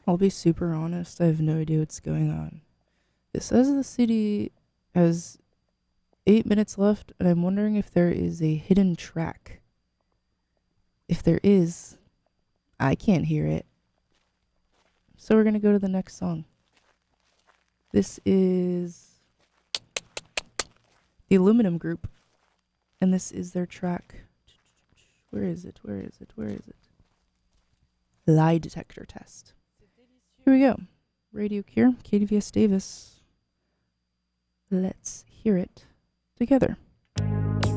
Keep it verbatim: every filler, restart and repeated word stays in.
I'll be super honest. I have no idea what's going on. It says the city has eight minutes left, and I'm wondering if there is a hidden track. If there is, I can't hear it. So we're gonna go to the next song. This is the Aluminum Group, and this is their track. Where is it? Where is it? Where is it? Lie detector test. Here we go. Radio Cure, K D V S Davis. Let's hear it together.